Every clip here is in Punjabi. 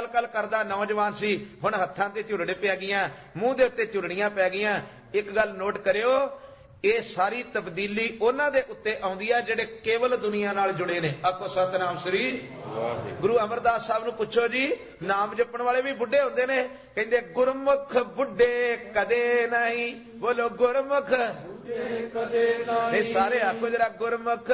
कल करदा नौजवान सी, हुण हत्थां ते झुरड़ पै गईयां, मूंह दे उत्ते झुरड़ियां पै गईयां। एक गल नोट करियो, ਇਹ ਸਾਰੀ ਤਬਦੀਲੀ ਉਹਨਾਂ ਦੇ ਉੱਤੇ ਆਉਂਦੀ ਆ ਜਿਹੜੇ ਕੇਵਲ ਦੁਨੀਆ ਨਾਲ ਜੁੜੇ ਨੇ। ਆਖੋ ਸਤਨਾਮ ਸ੍ਰੀ ਗੁਰੂ ਅਮਰਦਾਸ ਸਾਹਿਬ ਨੂੰ ਪੁੱਛੋ ਜੀ, ਨਾਮ ਜਪਣ ਵਾਲੇ ਵੀ ਬੁੱਢੇ ਹੁੰਦੇ ਨੇ, ਕਹਿੰਦੇ ਗੁਰਮੁਖ ਬੁੱਢੇ ਕਦੇ ਨਹੀਂ, ਬੋਲੋ ਗੁਰਮੁਖ ਕਦੇ ਨਹੀਂ। ਸਾਰੇ ਆਖੋ ਜਰਾ ਗੁਰਮੁਖ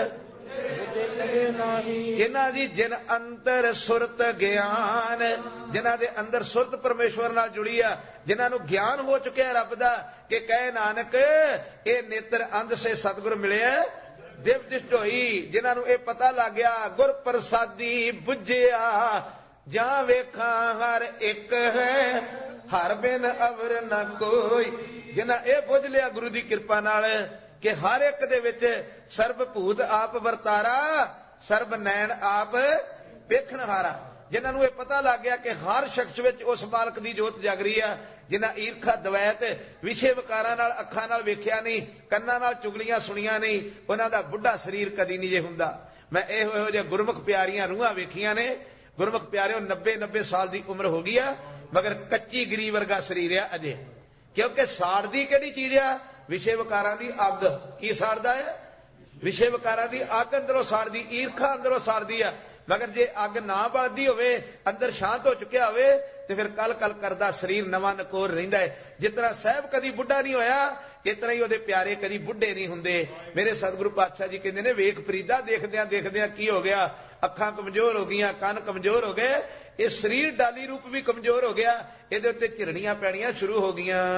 ਜਿਨ੍ਹਾਂ ਦੀ ਜਿਨ ਅੰਤਰ ਸੁਰਤ ਗਿਆਨ, ਜਿਨ੍ਹਾਂ ਦੇ ਅੰਦਰ ਸੁਰਤ ਪਰਮੇਸ਼ਵਰ ਨਾਲ ਜੁੜੀ ਆ, ਜਿਨ੍ਹਾਂ ਨੂੰ ਗਿਆਨ ਹੋ ਚੁੱਕਿਆ ਰੱਬ ਦਾ ਕਿ ਕਹੇ ਨਾਨਕ ਇਹ ਨੇਤਰ ਅੰਧ ਸੇ ਸਤਿਗੁਰ ਮਿਲਿਆ ਦਿਵ ਦ੍ਰਿਸ਼ਟ ਹੋਈ, ਜਿਨ੍ਹਾਂ ਨੂੰ ਇਹ ਪਤਾ ਲੱਗ ਗਿਆ ਗੁਰ ਪ੍ਰਸਾਦੀ ਬੁੱਝਿਆ ਜਾਂ ਵੇਖਾਂ ਹਰ ਇੱਕ ਹੈ ਹਰ ਬਿਨ ਅਵਰ ਨਾ ਕੋਈ। ਜਿਨ੍ਹਾਂ ਇਹ ਬੁੱਝ ਲਿਆ ਗੁਰੂ ਦੀ ਕਿਰਪਾ ਨਾਲ ਕਿ ਹਰ ਇੱਕ ਦੇ ਵਿੱਚ ਸਰਬ ਭੂਤ ਆਪ ਵਰਤਾਰਾ, ਸਰਬ ਨੈਣ ਆਪ ਵੇਖਣ ਹਾਰਾ। ਜਿਨ੍ਹਾਂ ਨੂੰ ਇਹ ਪਤਾ ਲੱਗ ਗਿਆ ਕਿ ਹਰ ਸ਼ਖਸ ਵਿੱਚ ਉਸ ਮਾਲਕ ਦੀ ਜੋਤ ਜਗ ਰਹੀ ਆ। ਜਿਨ੍ਹਾਂ ਈਰਖਾ ਦਵੈਤ ਵਿਸ਼ੇ ਵਿਕਾਰਾਂ ਨਾਲ ਅੱਖਾਂ ਨਾਲ ਵੇਖਿਆ ਨਹੀਂ, ਕੰਨਾਂ ਨਾਲ ਚੁਗਲੀਆਂ ਸੁਣੀਆਂ ਨਹੀਂ, ਉਹਨਾਂ ਦਾ ਬੁੱਢਾ ਸਰੀਰ ਕਦੀ ਨਹੀਂ ਜੇ ਹੁੰਦਾ। ਮੈਂ ਇਹੋ ਜਿਹੇ ਗੁਰਮੁਖ ਪਿਆਰੀਆਂ ਰੂਹਾਂ ਵੇਖੀਆਂ ਨੇ। ਗੁਰਮੁਖ ਪਿਆਰਿਓ 90-90 ਸਾਲ ਦੀ ਉਮਰ ਹੋ ਗਈ ਆ, ਮਗਰ ਕੱਚੀ ਗਰੀ ਵਰਗਾ ਸਰੀਰ ਆ ਅਜੇ। ਕਿਉਂਕਿ ਸਾੜਦੀ ਕਿਹੜੀ ਚੀਜ਼ ਆ? ਵਿਸ਼ੇ ਵਿਕਾਰਾਂ ਦੀ ਅੱਗ। ਕੀ ਸਾੜਦਾ ਹੈ? ਵਿਸ਼ੇ ਵਿਕਾਰਾਂ ਦੀ ਅੱਗ ਅੰਦਰੋਂ ਸਾੜਦੀ, ਈਰਖਾ ਅੰਦਰੋਂ ਸਾੜਦੀ ਆ। ਮਗਰ ਜੇ ਅੱਗ ਨਾ ਬਲਦੀ ਹੋਵੇ, ਅੰਦਰ ਸ਼ਾਂਤ ਹੋ ਚੁੱਕਿਆ ਹੋਵੇ, ਤੇ ਫਿਰ ਕਲ ਕਲ ਕਰਦਾ ਸਰੀਰ ਨਵਾਂ ਨਕੋਰ ਰਹਿੰਦਾ ਹੈ। ਜਿਸ ਤਰ੍ਹਾਂ ਸਾਹਿਬ ਕਦੀ ਬੁੱਢਾ ਨਹੀਂ ਹੋਇਆ, ਇਸ ਤਰ੍ਹਾਂ ਹੀ ਉਹਦੇ ਪਿਆਰੇ ਕਦੀ ਬੁੱਢੇ ਨਹੀਂ ਹੁੰਦੇ। ਮੇਰੇ ਸਤਿਗੁਰੂ ਪਾਤਸ਼ਾਹ ਜੀ ਕਹਿੰਦੇ ਨੇ, ਵੇਖ ਫਰੀਦਾ ਦੇਖਦਿਆਂ ਦੇਖਦਿਆਂ ਕੀ ਹੋ ਗਿਆ, ਅੱਖਾਂ ਕਮਜ਼ੋਰ ਹੋ ਗਈਆਂ, ਕੰਨ ਕਮਜ਼ੋਰ ਹੋ ਗਏ, ਇਹ ਸਰੀਰ ਡਾਲੀ ਰੂਪ ਵੀ ਕਮਜ਼ੋਰ ਹੋ ਗਿਆ, ਇਹਦੇ ਉੱਤੇ ਝਿਰੜੀਆਂ ਪੈਣੀਆਂ ਸ਼ੁਰੂ ਹੋ ਗਈਆਂ।